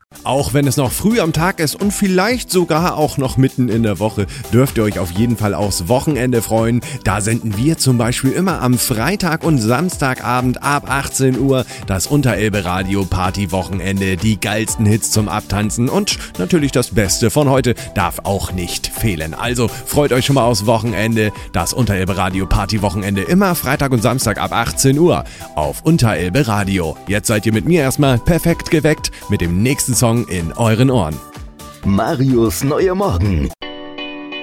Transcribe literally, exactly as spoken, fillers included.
Auch wenn es noch früh am Tag ist und vielleicht sogar auch noch mitten in der Woche, dürft ihr euch auf jeden Fall aufs Wochenende freuen. Da senden wir zum Beispiel immer am Freitag und Samstagabend ab achtzehn Uhr das Unterelbe Radio Party Wochenende. Die geilsten Hits zum Abtanzen und natürlich das Beste von heute darf auch nicht fehlen. Also freut euch schon mal aufs Wochenende. Das Unterelbe Radio Party Wochenende immer Freitag und Samstag ab achtzehn Uhr auf Unterelbe Radio. Jetzt seid ihr mit mir erstmal perfekt geweckt mit dem nächsten Song in euren Ohren. Marius Neuer Morgen.